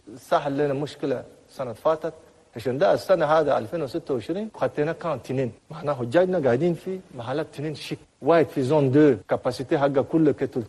سهل لنا مشكلة سنة فاتت عشان ده السنة هذا 2026 خدنا كان تنين معناه حجاجنا قاعدين في محلات تنين شيك واحد في زون 2 كاباسيتي حقه كله كتل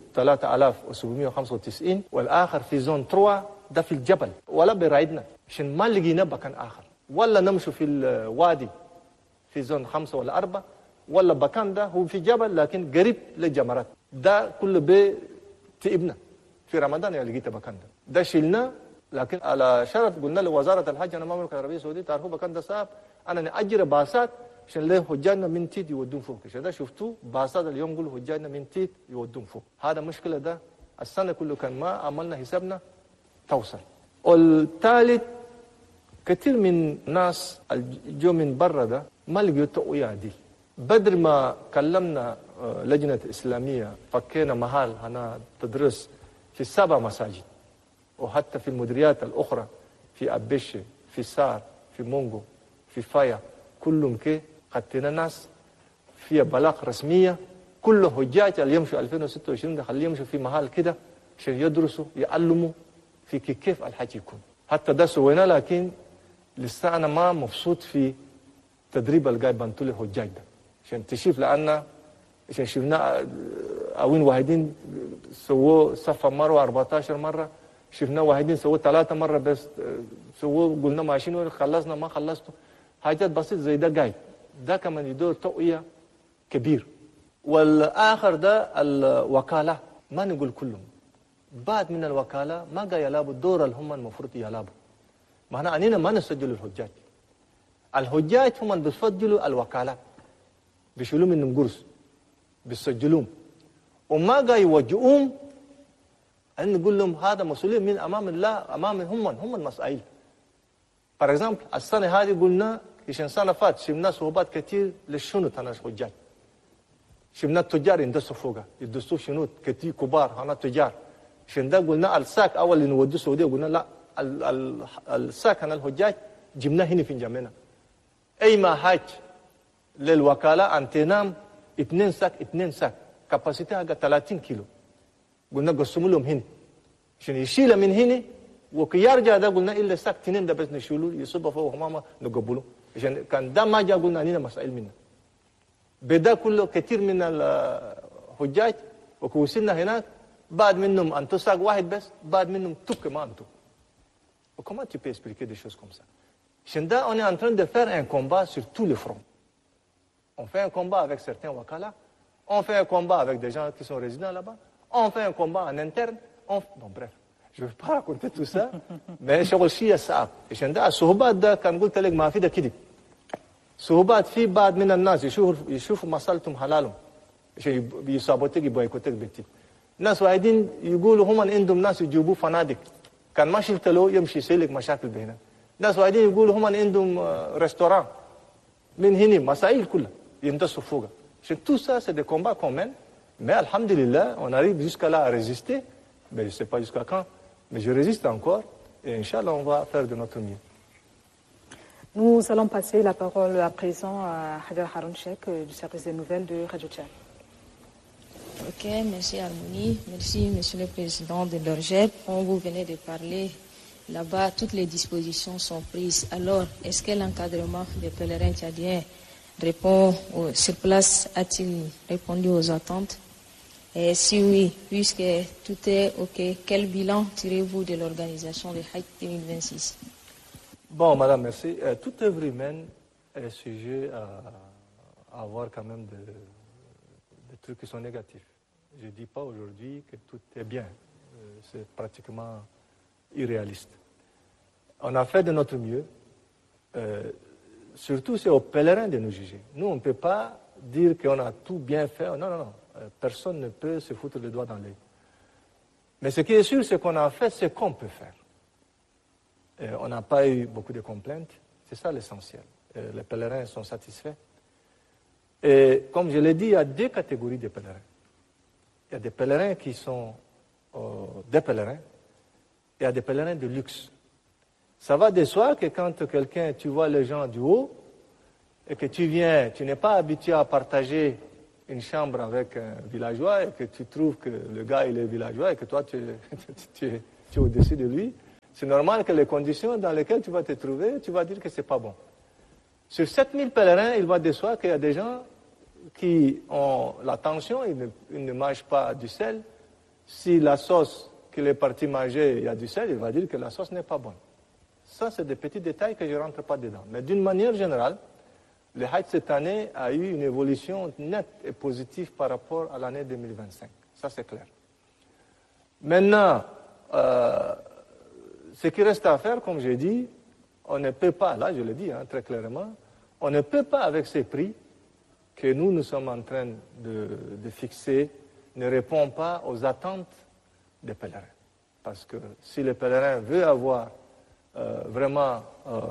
3795 والآخر في زون 3 ده في الجبل ولا بيراعدنا عشان ما لقينا مكان آخر ولا نمشي في الوادي في زون 5 ولا 4 ولا مكان ده هو في جبل لكن قريب للجمرات ده كله بتئبنا في رمضان يعني لقيت مكان ده شلناه لكن على شرط قلنا لوزارة الحج أنا المملكة العربية السعودية تعرفوا مكان ده صعب أنا نأجر باصات عشان ليه حجاجنا من تيت يودون فوق عشان ده شفتوه باصات اليوم يقولوا حجاجنا من تيت يودون فوق هذا مشكلة ده السنة كله كان ما عملنا حسابنا توصل والثالث كثير من ناس جو من برا ده ما لقيوا تقوية دي بدر ما كلمنا لجنة إسلامية فكينا محل هنا تدرس في 7 مساجد وحتى في المديريات الأخرى في أبيشي في سار في مونغو في فايا كلهم كي خدتنا ناس فيها بلاغ رسمية كل حجاج اللي يمشوا 2026 ده خليه يمشوا في محل كده عشان يدرسوا يعلموا في كيف الحج يكون حتى ده سوينا لكن لسه أنا ما مبسوط في تدريب القاي بنتو الحجاج ده عشان تشوف لأن عشان شفنا أوين واحدين سووا صفة مرة 14 مرة شفنا واحدين سووا 3 مرة بس سووا قلنا ماشيين خلصنا ما خلصتوا حاجات بسيطة زي ده قايد ده كمان يدور توعية كبير والآخر ده الوكالة ما نقول كلهم بعد من الوكالة ما قا يلعبوا الدور اللي هم المفروض يلعبوا معناه أننا ما نسجل الحجاج هم اللي بيسجلوا الوكالات بيشيلوا منهم قرص بيسجلوهم وما قا يوجهوهم أن نقول لهم هذا مسؤولية من أمام الله أمام هم المسائل. For example السنة هذه قلنا عشان سنة فات شفنا صعوبات كثير للشنط هنا الحجاج شفنا التجار يندسوا فوقها يدسوا شنط كثير كبار هنا تجار عشان ده قلنا الساك أول اللي نوديه السعودية قلنا لا الساك هنا الحجاج جبناه هنا في جامعنا أي ما حاج للوكالة أن تنام 2 ساك كاباسيتي حاجة 30 كيلو قلنا قسموا لهم هنا عشان يشيل من هنا وكيرجع ده قلنا إلا ساك 2 ده بس نشيلوه يصب فوق ماما نقبله عشان كان ده ما جاء قلنا هنا مسائل منا بدا كله كثير من الحجاج وكوصلنا هناك بعد منهم أنتو ساك واحد بس بعد منهم توك ما أنتو comment tu peux expliquer des choses comme ça عشان ده on est en train de faire un combat sur tous les fronts on fait un combat avec certains wakala on fait un combat avec des gens qui sont résidents là-bas on fait un combat en interne bon bref je ne vais pas raconter tout ça mais شغل شيء صعب عشان ده الصعوبات ده كان قلت لك ما في ده كده صعوبات في بعض من الناس يشوفوا مسألتهم حلالهم عشان يسابوتك يبويكوتك بكتير ناس واحدين يقولوا هم عندهم ناس يجيبوا فنادق كان ما شلت له يمشي يسيلك مشاكل بيننا ناس واحدين يقولوا هم عندهم ريستوران من هنا مسائل كلها يندسوا فوقها عشان tout ça c'est des combats qu'on mène mais alhamdulillah on arrive jusqu'à là à résister mais je ne sais pas jusqu'à quand mais je résiste encore et Inch'Allah on va faire de notre mieux. Nous allons passer la parole à présent à Hajar Haroun Cheikh du service des nouvelles de Radio Tchad. Ok, merci Harmonie, merci Monsieur le Président de l'ORGEP. Comme vous venez de parler, là-bas toutes les dispositions sont prises. Alors, est-ce que l'encadrement des pèlerins tchadiens sur place a-t-il répondu aux attentes? Et si oui, puisque tout est ok, quel bilan tirez-vous de l'organisation de Hajj 2026? Bon, madame, merci. Toute œuvre humaine est sujet à avoir quand même des trucs qui sont négatifs. Je ne dis pas aujourd'hui que tout est bien. C'est pratiquement irréaliste. On a fait de notre mieux. Surtout, c'est aux pèlerins de nous juger. Nous, on ne peut pas dire qu'on a tout bien fait. Non, non, non. Personne ne peut se foutre le doigt dans l'œil. Mais ce qui est sûr, c'est qu'on a fait ce qu'on peut faire. On n'a pas eu beaucoup de complaintes. C'est ça l'essentiel. Les pèlerins sont satisfaits. Et comme je l'ai dit, il y a 2 catégories de pèlerins. Il y a des pèlerins qui sont des pèlerins et il y a des pèlerins de luxe. Ça va de soi que quand quelqu'un, tu vois les gens du haut et que tu viens, tu n'es pas habitué à partager une chambre avec un villageois et que tu trouves que le gars il est villageois et que toi tu es au-dessus de lui, C'est normal que les conditions dans lesquelles tu vas te trouver, tu vas dire que ce n'est pas bon. Sur 7000 pèlerins, il va de soi qu'il y a des gens qui ont la tension, ils ne mangent pas du sel. Si la sauce qu'il est parti manger, il y a du sel, il va dire que la sauce n'est pas bonne. Ça, c'est des petits détails que je ne rentre pas dedans. Mais d'une manière générale, le Hajj cette année a eu une évolution nette et positive par rapport à l'année 2025. Ça, c'est clair. Maintenant, ce qui reste à faire, comme j'ai dit, on ne peut pas, là je le dis très clairement, on ne peut pas avec ces prix que nous sommes en train de fixer, ne répond pas aux attentes des pèlerins. Parce que si le pèlerin veut avoir vraiment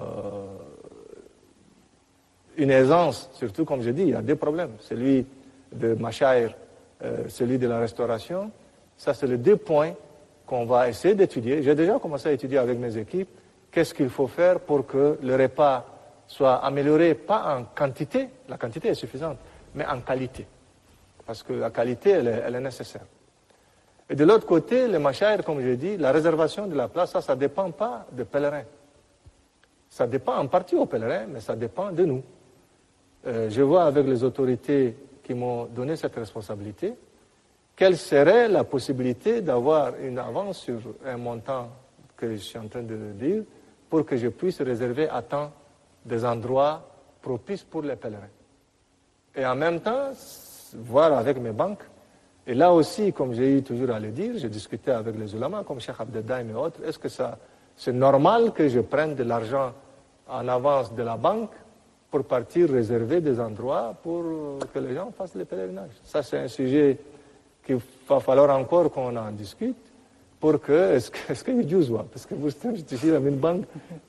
une aisance, surtout comme je dis, il y a des problèmes. Celui de Machaïr, celui de la restauration, ça c'est les deux points qu'on va essayer d'étudier. J'ai déjà commencé à étudier avec mes équipes qu'est-ce qu'il faut faire pour que le repas soit amélioré, pas en quantité, la quantité est suffisante, mais en qualité. Parce que la qualité, elle est nécessaire. Et de l'autre côté, les Machaïr, comme je dis, la réservation de la place, ça ne dépend pas des pèlerins. Ça dépend en partie aux pèlerins, mais ça dépend de nous. Je vois avec les autorités qui m'ont donné cette responsabilité, quelle serait la possibilité d'avoir une avance sur un montant que je suis en train de dire, pour que je puisse réserver à temps des endroits propices pour les pèlerins. Et en même temps, voir avec mes banques. Et là aussi, comme j'ai eu toujours à le dire, j'ai discuté avec les ulama, comme Cheikh Abdeldaïm et autres, est-ce que c'est normal que je prenne de l'argent en avance de la banque pour partir réserver des endroits pour que les gens fassent le pèlerinage? Ça, c'est un sujet qu'il va falloir encore qu'on en discute pour que, est-ce que you use parce que vous êtes une banque,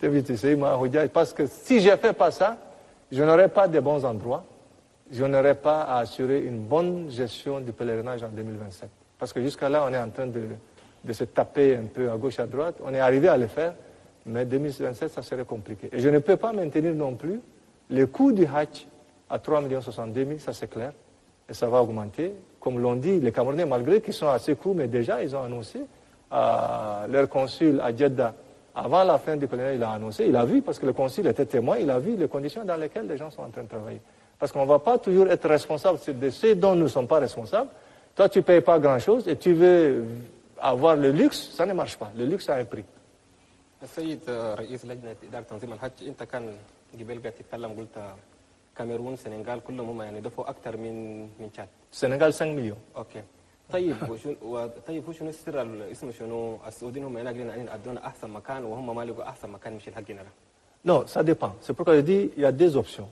parce que si je ne fais pas ça, je n'aurai pas de bons endroits, je n'aurai pas à assurer une bonne gestion du pèlerinage en 2027. Parce que jusqu'à là, on est en train de se taper un peu à gauche, à droite. On est arrivé à le faire, mais 2027, ça serait compliqué. Et je ne peux pas maintenir non plus le coût du Hajj à 3 62 000, ça c'est clair, et ça va augmenter. Comme l'ont dit les Camerounais, malgré qu'ils sont assez coûts, mais déjà, ils ont annoncé à leur consul à Jeddah, avant la fin du pèlerinage, il a annoncé, il a vu, parce que le consul était témoin, il a vu les conditions dans lesquelles les gens sont en train de travailler. Parce qu'on ne va pas toujours être responsable de ce dont nous ne sommes pas responsables. Toi, tu ne payes pas grand-chose et tu veux avoir le luxe, ça ne marche pas. Le luxe a un prix. السيد رئيس لجنة إدارة تنظيم الحج أنت كان قبل قاعد تتكلم قلت كاميرون سنغال كلهم هم يعني دفعوا أكثر من تشاد. Sénégal 5 millions. أوكي. طيب هو شنو السر اسمه شنو السعوديين هم هنا قاعدين يدونا أحسن مكان وهم ما لقوا أحسن مكان مش حقنا له. Non, ça dépend. C'est pourquoi je dis il y a deux options.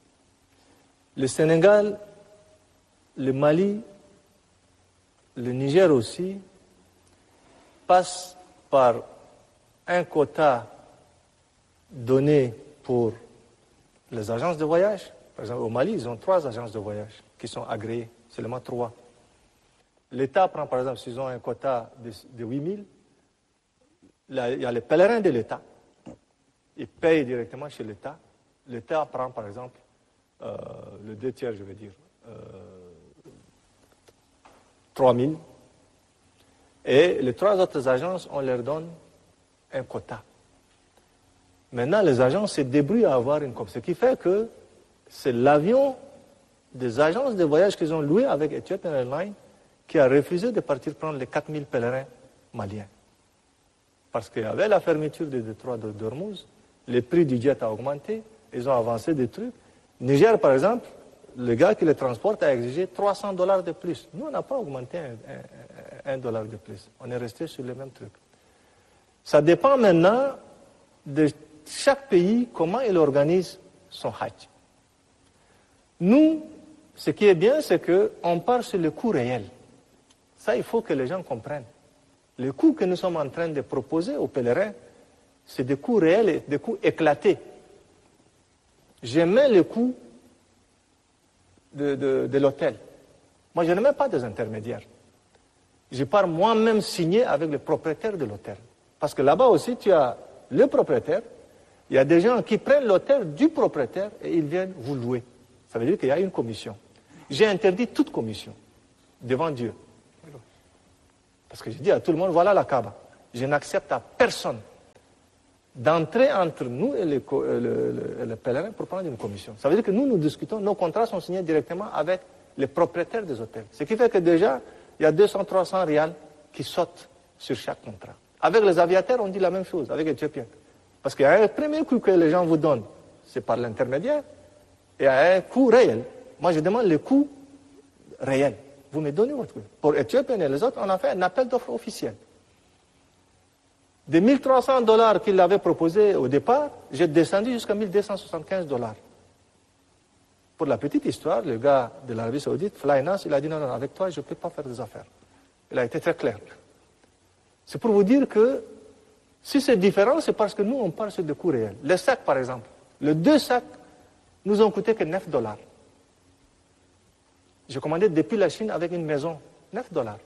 Le Sénégal, le Mali, le Niger aussi, passent par un quota donné pour les agences de voyage. Par exemple, au Mali, ils ont 3 agences de voyage qui sont agréées, seulement 3. L'État prend, par exemple, s'ils ont un quota de 8 000, il y a les pèlerins de l'État. Ils payent directement chez l'État. L'État prend, par exemple, le 2 tiers, je veux dire, 3 000. Et les 3 autres agences, on leur donne un quota. Maintenant, les agences se débrouillent à avoir une copie. Ce qui fait que c'est l'avion des agences de voyage qu'ils ont loué avec Ethiopian Airlines qui a refusé de partir prendre les 4 000 pèlerins maliens. Parce qu'il y avait la fermeture des détroits de Dormouz, le prix du jet a augmenté, ils ont avancé des trucs. Niger, par exemple, le gars qui les transporte a exigé $300 de plus. Nous, on n'a pas augmenté $1 de plus. On est resté sur le même truc. Ça dépend maintenant de chaque pays, comment il organise son Hajj. Nous, ce qui est bien, c'est qu'on part sur le coût réel. Ça, il faut que les gens comprennent. Le coût que nous sommes en train de proposer aux pèlerins, c'est des coûts réels et des coûts éclatés. Je mets le coût de l'hôtel. Moi, je ne mets pas des intermédiaires. Je pars moi-même signer avec le propriétaire de l'hôtel. Parce que là-bas aussi, tu as le propriétaire. Il y a des gens qui prennent l'hôtel du propriétaire et ils viennent vous louer. Ça veut dire qu'il y a une commission. J'ai interdit toute commission devant Dieu. Parce que je dis à tout le monde, voilà la Kaaba. Je n'accepte à personne d'entrer entre nous et les pèlerins pour prendre une commission. Ça veut dire que nous discutons, nos contrats sont signés directement avec les propriétaires des hôtels. Ce qui fait que déjà, il y a 200-300 rials qui sautent sur chaque contrat. Avec les aviateurs, on dit la même chose, avec les Éthiopiens. Parce qu'il y a un premier coût que les gens vous donnent, c'est par l'intermédiaire, et il y a un coût réel. Moi, je demande le coût réel. Vous me donnez votre coût. Pour Éthiopiens et les autres, on a fait un appel d'offres officiel. Des $1 300 qu'il avait proposé au départ, j'ai descendu jusqu'à $1 275. Pour la petite histoire, le gars de l'Arabie Saoudite, Flynas, il a dit non, avec toi, je ne peux pas faire des affaires. Il a été très clair. C'est pour vous dire que si c'est différent, c'est parce que nous, on parle sur des coûts réels. Les sacs, par exemple, les 2 sacs nous ont coûté que $9. J'ai commandé depuis la Chine avec une maison, $9.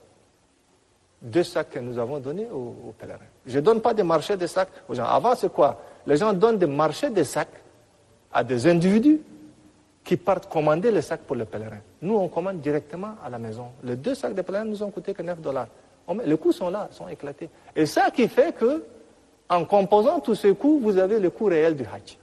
2 sacs que nous avons donnés aux pèlerins. Je ne donne pas des marchés de sacs aux gens. Avant, c'est quoi? Les gens donnent des marchés de sacs à des individus qui partent commander les sacs pour les pèlerins. Nous, on commande directement à la maison. Les 2 sacs de pèlerins nous ont coûté que $9. Les coûts sont là, sont éclatés. Et ça qui fait que, en composant tous ces coûts, vous avez le coût réel du Hajj.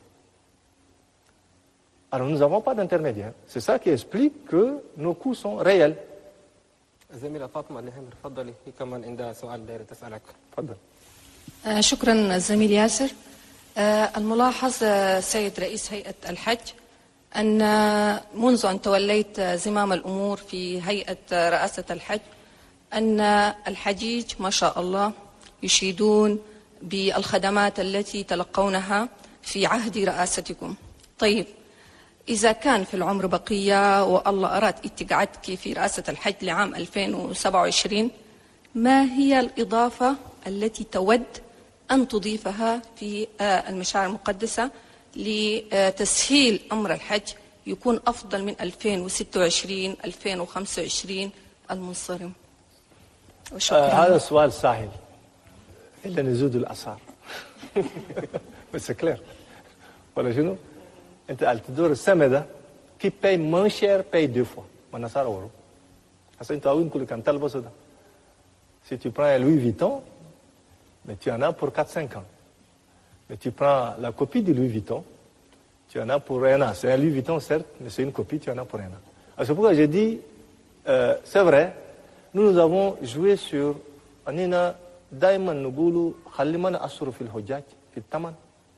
Alors, nous n'avons pas d'intermédiaire. C'est ça qui explique que nos coûts sont réels. زميلة فاطمة النهامر تفضلي، هي كمان عندها سؤال دايرة تسألك. تفضل. شكرا الزميل ياسر. الملاحظ سيد رئيس هيئة الحج أن منذ أن توليت زمام الأمور في هيئة رئاسة الحج أن الحجيج ما شاء الله يشيدون بالخدمات التي تلقونها في عهد رئاستكم. طيب، إذا كان في العمر بقية والله أراد اتقاعدك في رئاسة الحج لعام 2027، ما هي الإضافة التي تود أن تضيفها في المشاعر المقدسة لتسهيل أمر الحج يكون أفضل من 2026 2025 المنصرم؟ هذا سؤال سهل إلا نزود الأسعار. بس كلير ولا شنو؟ أنت التدور السنة ده qui paye moins cher paye 2 fois. من صار ورو. هسا أنت أقول كل كم تلبسه ده. Si tu prends un Louis Vuitton, mais tu en as pour 4-5 ans. Mais tu prends la copie du Louis Vuitton, tu en as pour 1 an. C'est un Louis Vuitton, certes, mais c'est une copie, tu en as pour 1 an. Alors c'est pourquoi j'ai dit, c'est vrai, nous avons joué sur أننا دائما نقولوا خلينا نأثر في الحجاج في الثمن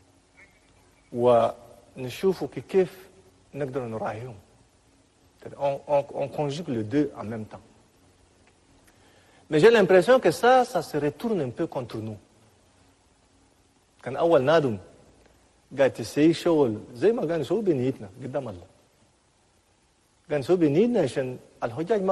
ونشوفوا كيف نقدر نراعيهم. On conjugue les deux en même temps. Mais j'ai l'impression que ça se retourne un peu contre nous. كان أول نادم قاعد تسوي شغل زي ما قاعد نسوي بنيتنا قدام الله. قاعد نسوي بنيتنا عشان الحجاج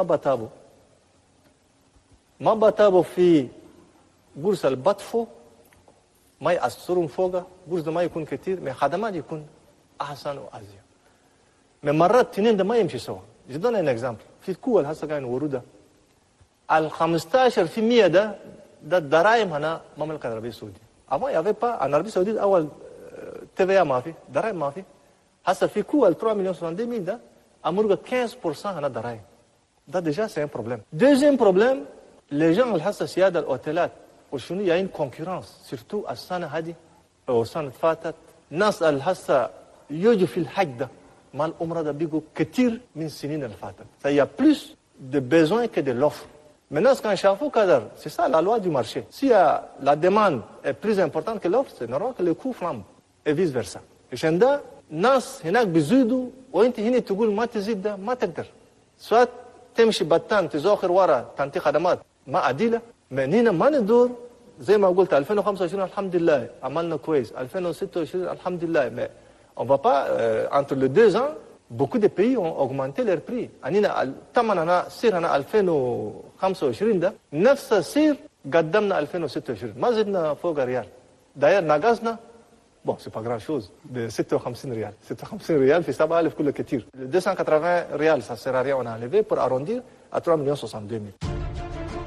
ما بتابوا في بورس البطفو ما يأثرون فوقه بورس ده ما يكون كتير من خدمات يكون أحسن وأزيد. من مرات تنين ده ما يمشي سوا. جدون ان اكزامبل في الكوة هسه قاعد نوروده ال 15% ده الضرائب هنا المملكة العربية السعودية. avant il y avait pas en Arabie Saoudite أول TVA ما في ضرائب ما في. هسه في كوة 3,062,000 ده أمرقة 15% هنا ضرائب. ده déjà c'est un problème. Deuxième problème, les gens هسه سيادة الأوتيلات وشنو il y a une concurrence surtout السنة هذه أو السنة فاتت ناس هسه يجوا في الحج ده mal umra da bigo كتير من السنين اللي فاتت. Ça y a plus de besoin que de l'offre. Maintenant, ce qu'on cherche kadar, c'est ça la loi du marché. Si la demande est plus importante que l'offre, c'est normal que le coût flambe et vice versa. عشان ده ناس هناك بيزيدوا وانت هنا تقول ما تزيد ده ما تقدر. سواء تمشي بطان تزوخر ورا تنتي خدمات ما عديلة. من هنا ما ندور زي ما قلت 2025 الحمد لله عملنا كويس 2026 الحمد لله. Mais on ne va pas, entre les 2 ans, beaucoup de pays ont augmenté leurs prix. تمننا سير هنا 2025 ده نفس السير قدمنا 2026 ما زدنا فوق ريال. داير نقصنا bon c'est pas grand chose de 56 ريال. 56 ريال في 7,000 كله كتير. 280 ريال ça sert à rien on a enlevé pour arrondir à 3,062,000.